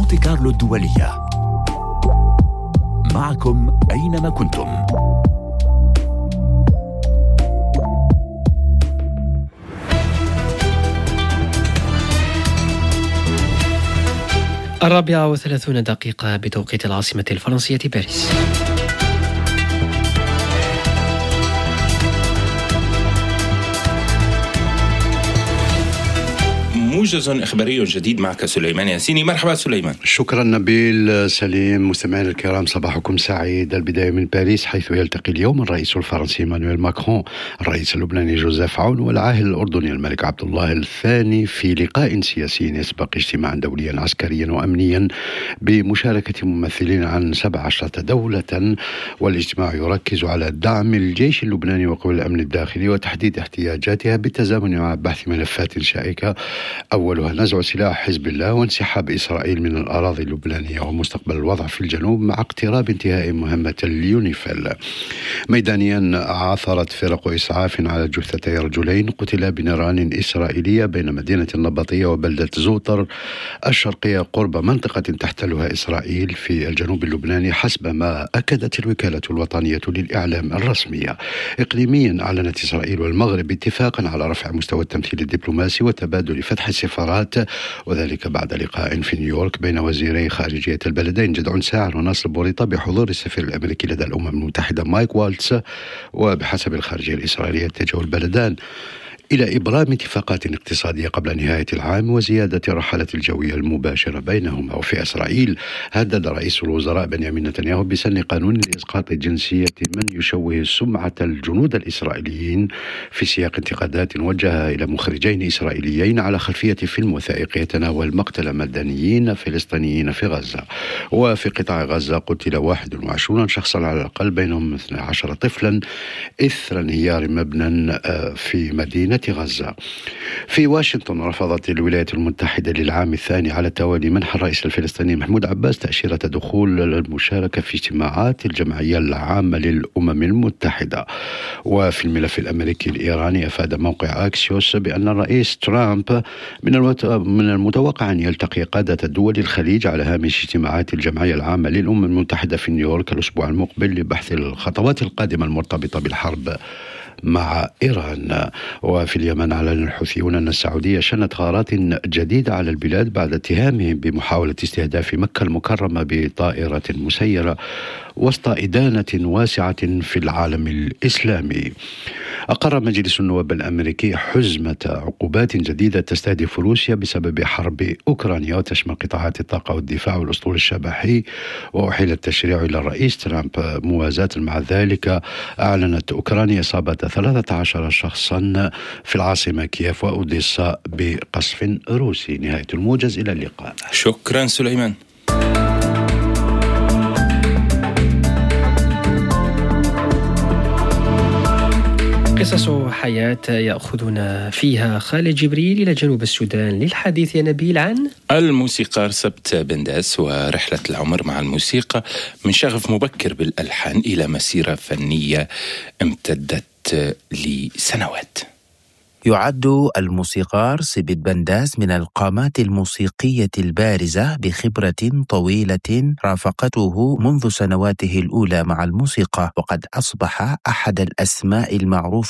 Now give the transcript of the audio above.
مونتي كارلو الدولية. معكم أينما كنتم. الرابعة 30 دقيقة بتوقيت العاصمة الفرنسية باريس. موجز إخباري جديد معك سليمان ياسيني. مرحبا سليمان. شكرا نبيل. سليم. مستمعين الكرام، صباحكم سعيد. البداية من باريس، حيث يلتقي اليوم الرئيس الفرنسي إيمانويل ماكرون الرئيس اللبناني جوزيف عون والعاهل الأردني الملك عبد الله الثاني في لقاء سياسي يسبق اجتماعا دوليا عسكريا وأمنيا بمشاركة ممثلين عن 17 دولة. والاجتماع يركز على دعم الجيش اللبناني وقوى الأمن الداخلي وتحديد احتياجاتها بالتزامن مع بحث ملفات شائكة، أولها نزع سلاح حزب الله وانسحاب إسرائيل من الأراضي اللبنانية ومستقبل الوضع في الجنوب مع اقتراب انتهاء مهمة اليونيفيل. ميدانيا عثرت فرق إسعاف على جثتي رجلين قتلا بنيران إسرائيلية بين مدينة النبطية وبلدة زوطر الشرقية قرب منطقة تحتلها إسرائيل في الجنوب اللبناني، حسب ما أكدت الوكالة الوطنية للإعلام الرسمية. إقليميا أعلنت إسرائيل والمغرب اتفاقا على رفع مستوى التمثيل الدبلوماسي وتبادل فتح السفارات، وذلك بعد لقاء في نيويورك بين وزيري خارجية البلدين جدعون ساعر وناصر بوريطة بحضور السفير الأمريكي لدى الأمم المتحدة مايك والتس. وبحسب الخارجية الإسرائيلية اتجه البلدان إلى إبرام اتفاقات اقتصادية قبل نهاية العام وزيادة الرحلة الجوية المباشرة بينهما. وفي إسرائيل هدد رئيس الوزراء بنيامين نتنياهو بسن قانون لإسقاط جنسية من يشوه سمعة الجنود الإسرائيليين في سياق انتقادات وجهها إلى مخرجين إسرائيليين على خلفية فيلم وثائقي يتناول مقتل مدنيين فلسطينيين في غزة. وفي قطاع غزة قتل 21 شخصا على الأقل، بينهم 12 طفلا، إثر انهيار مبنى في مدينة غزة. في واشنطن رفضت الولايات المتحدة للعام الثاني على التوالي منح الرئيس الفلسطيني محمود عباس تأشيرة دخول المشاركة في اجتماعات الجمعية العامة للأمم المتحدة. وفي الملف الأمريكي الإيراني أفاد موقع أكسيوس بأن الرئيس ترامب من المتوقع أن يلتقي قادة دول الخليج على هامش اجتماعات الجمعية العامة للأمم المتحدة في نيويورك الأسبوع المقبل لبحث الخطوات القادمة المرتبطة بالحرب مع إيران. وفي اليمن أعلن الحوثيون أن السعودية شنت غارات جديدة على البلاد بعد اتهامهم بمحاولة استهداف مكة المكرمة بطائرة مسيرة وسط إدانة واسعة في العالم الإسلامي. أقر مجلس النواب الأمريكي حزمة عقوبات جديدة تستهدف روسيا بسبب حرب أوكرانيا وتشمل قطاعات الطاقة والدفاع والأسطول الشبحي، وأحيل التشريع إلى الرئيس ترامب موازاة مع ذلك. أعلنت أوكرانيا إصابة 13 شخصا في العاصمة كييف وأوديسا بقصف روسي. نهاية الموجز، إلى اللقاء. شكرا سليمان. قصص حياة يأخذنا فيها خالد جبريل إلى جنوب السودان للحديث يا نبيل عن الموسيقار سبت بنداس ورحلة العمر مع الموسيقى من شغف مبكر بالألحان إلى مسيرة فنية امتدت لسنوات. يعد الموسيقار سبت بنداس من القامات الموسيقية البارزة بخبرة طويلة رافقته منذ سنواته الأولى مع الموسيقى، وقد أصبح أحد الأسماء المعروفة